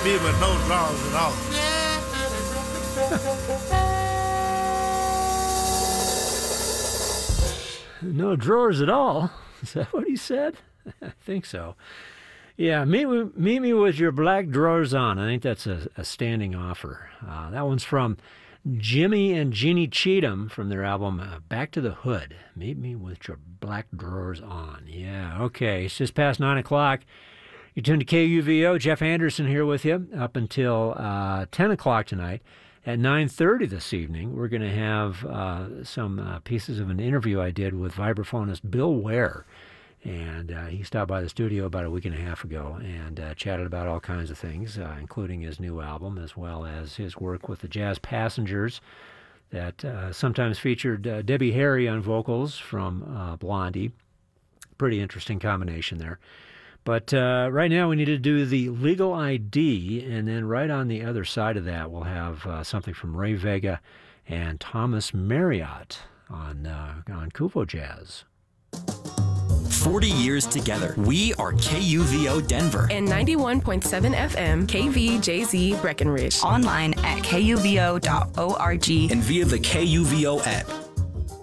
me with no drawers at all. No drawers at all? Is that what he said? I think so. Yeah, meet me with your black drawers on. I think that's a standing offer. That one's from Jimmy and Jeannie Cheatham from their album Back to the Hood. Meet me with your black drawers on. Yeah, okay. It's just past 9 o'clock. You're tuned to KUVO. Jeff Anderson here with you up until 10 o'clock tonight. At 9:30 this evening, we're going to have some pieces of an interview I did with vibraphonist Bill Ware. And he stopped by the studio about a week and a half ago and chatted about all kinds of things, including his new album, as well as his work with the Jazz Passengers that sometimes featured Debbie Harry on vocals from Blondie. Pretty interesting combination there. But right now we need to do the Legal ID, and then right on the other side of that we'll have something from Ray Vega and Thomas Marriott on Kuvo Jazz. 40 years together. We are KUVO Denver. And 91.7 FM KVJZ Breckenridge. Online at kuvo.org. And via the KUVO app.